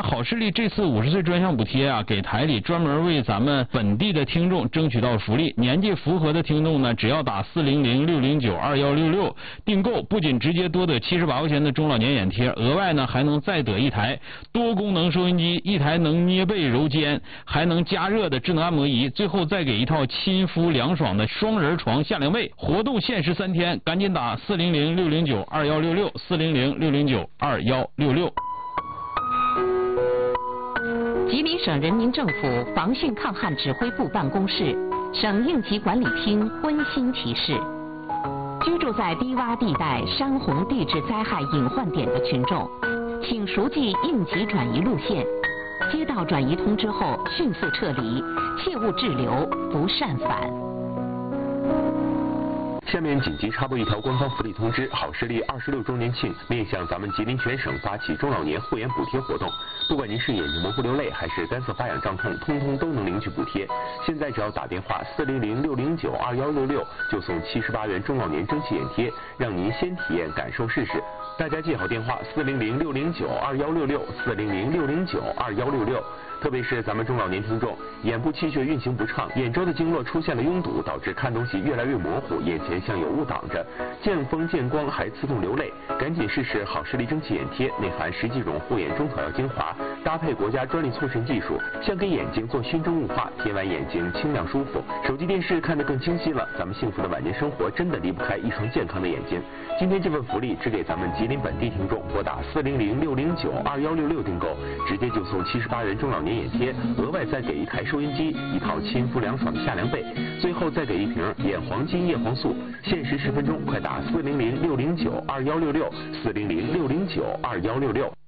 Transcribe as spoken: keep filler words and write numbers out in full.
好视力这次五十岁专项补贴啊，给台里专门为咱们本地的听众争取到福利，年纪符合的听众呢，只要打四零零六零九二幺六六订购，不仅直接多得七十八块钱的中老年眼贴，额外呢还能再得一台多功能收音机，一台能捏背揉肩还能加热的智能按摩仪，最后再给一套亲肤凉爽的双人床夏凉被。活动限时三天，赶紧打四零零六零九二幺六六四零零六零九二幺六六。 吉林省人民政府防汛抗旱指挥部办公室、省应急管理厅温馨提示：居住在低洼地带、山洪地质灾害隐患点的群众，请熟记应急转移路线，接到转移通知后迅速撤离，切勿滞留，不擅返。 下面紧急插播一条官方福利通知：好视力二十六周年庆面向咱们吉林全省发起中老年护眼补贴活动，不管您是眼睛模糊流泪还是干涩发痒胀痛，通通都能领取补贴。现在只要打电话四零零六零九二幺六六，就送七十八元中老年蒸汽眼贴，让您先体验感受试试。大家记好电话四零零六零九二幺六六四零零六零九二幺六六。特别是咱们中老年听众，眼部气血运行不畅，眼周的经络出现了拥堵，导致看东西越来越模糊，眼前像有雾挡着，见风见光还刺痛流泪，赶紧试试好视力蒸汽眼贴，内含十几种护眼中草药精华，搭配国家专利促神技术，像给眼睛做熏蒸雾化，贴完眼睛清亮舒服，手机电视看得更清晰了。咱们幸福的晚年生活真的离不开一双健康的眼睛。今天这份福利只给咱们吉林本地听众，拨打四零零六零九二幺六六订购，直接就送七十八元中老年眼贴，额外再给一台收音机，一套亲肤凉爽的夏凉被，最后再给一瓶眼黄金叶黄素。限时十分钟，快打四零零六零九二幺六六四零零六零九二幺六六。